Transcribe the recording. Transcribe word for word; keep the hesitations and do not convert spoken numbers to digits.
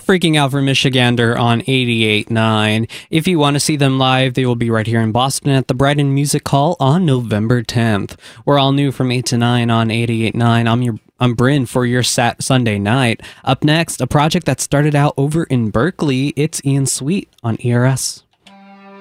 Freaking Out for Michigander on eighty-eight point nine. If you want to see them live, they will be right here in Boston at the Brighton Music Hall on November tenth. We're all new from eight to nine on eighty-eight point nine. I'm your I'm Bryn for your Sat Sunday night. Up next, a project that started out over in Berkeley. It's Ian Sweet on E R S.